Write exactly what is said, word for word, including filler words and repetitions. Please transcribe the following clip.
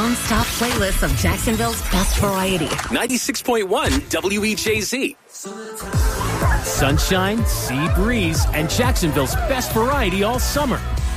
non-stop playlist of Jacksonville's best variety. ninety-six point one W E J Z. Sunshine, sea breeze, and Jacksonville's best variety all summer.